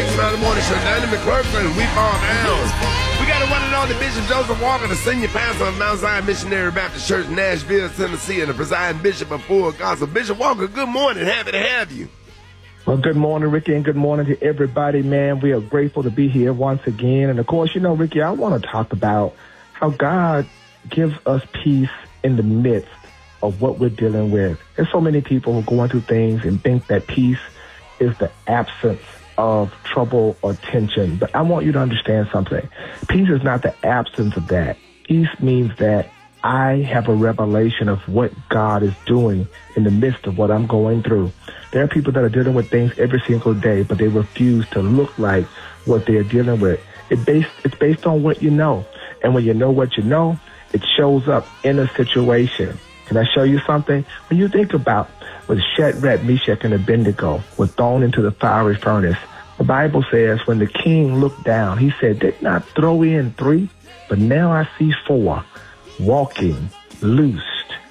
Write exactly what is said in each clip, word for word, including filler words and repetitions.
Smiley Morning Show. Danny McClurkin, we fall down. We got to one and only Bishop Joseph Walker, the senior pastor of Mount Zion Missionary Baptist Church, Nashville, Tennessee, and the presiding bishop of Full Gospel. Bishop Walker, good morning. Happy to have you. Well, good morning, Ricky, and good morning to everybody, man. We are grateful to be here once again. And, of course, you know, Ricky, I want to talk about how God gives us peace in the midst of what we're dealing with. There's so many people who are going through things and think that peace is the absence of trouble or tension. But I want you to understand something. Peace is not the absence of that. Peace means that I have a revelation of what God is doing in the midst of what I'm going through. There are people that are dealing with things every single day, but they refuse to look like what they're dealing with. It based, it's based on what you know. And when you know what you know, it shows up in a situation. Can I show you something? When you think about when Shadrach, Meshach, and Abednego were thrown into the fiery furnace, the Bible says when the king looked down, he said, did not throw in three, but now I see four walking, loosed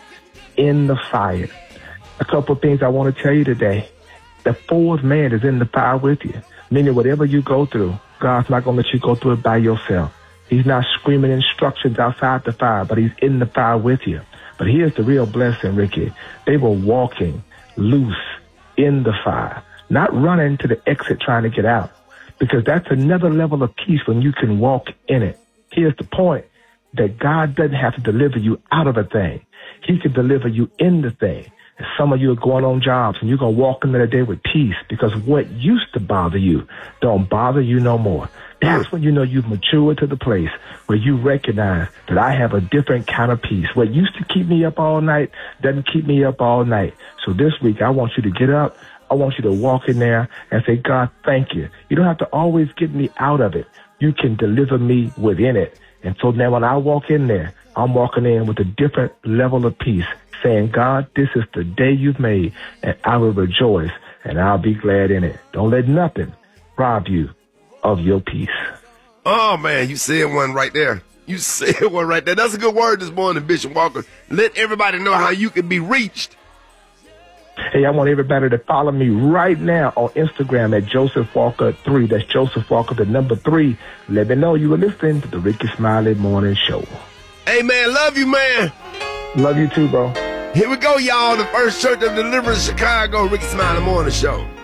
in the fire. A couple of things I want to tell you today. The fourth man is in the fire with you, meaning whatever you go through, God's not going to let you go through it by yourself. He's not screaming instructions outside the fire, but he's in the fire with you. But here's the real blessing, Ricky. They were walking loose in the fire, not running to the exit trying to get out, because that's another level of peace when you can walk in it. Here's the point, that God doesn't have to deliver you out of a thing. He can deliver you in the thing. And some of you are going on jobs and you're going to walk into the day with peace because what used to bother you don't bother you no more. That's when you know you've matured to the place where you recognize that I have a different kind of peace. What used to keep me up all night doesn't keep me up all night. So this week, I want you to get up. I want you to walk in there and say, God, thank you. You don't have to always get me out of it. You can deliver me within it. And so now when I walk in there, I'm walking in with a different level of peace, saying, God, this is the day you've made, and I will rejoice, and I'll be glad in it. Don't let nothing rob you of your peace. Oh, man, you said one right there. You said one right there. That's a good word this morning, Bishop Walker. Let everybody know how you can be reached. Hey, I want everybody to follow me right now on Instagram at Joseph Walker three. That's Joseph Walker, the number three. Let me know you were listening to the Ricky Smiley Morning Show. Hey, man, love you, man. Love you too, bro. Here we go, y'all. The First Church of Deliverance, Chicago, Ricky Smiley Morning Show.